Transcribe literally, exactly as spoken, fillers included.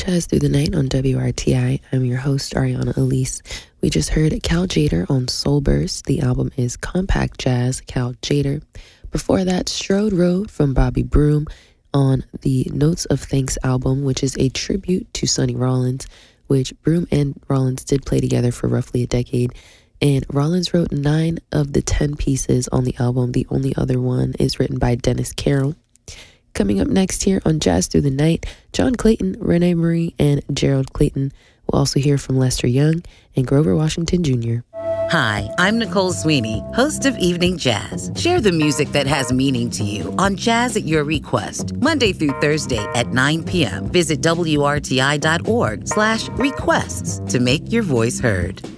Jazz Through the Night on W R T I. I'm your host, Ariana Elise. We just heard Cal Tjader on Soulburst. The album is Compact Jazz, Cal Tjader. Before that, Strode Road from Bobby Broom on the Notes of Thanks album, which is a tribute to Sonny Rollins, which Broom and Rollins did play together for roughly a decade. And Rollins wrote nine of the ten pieces on the album. The only other one is written by Dennis Carroll. Coming up next here on Jazz Through the Night, John Clayton, Renee Marie, and Gerald Clayton. We'll also hear from Lester Young and Grover Washington Junior Hi, I'm Nicole Sweeney, host of Evening Jazz. Share the music that has meaning to you on Jazz at Your Request, Monday through Thursday at nine p.m. Visit W R T I dot org slash requests to make your voice heard.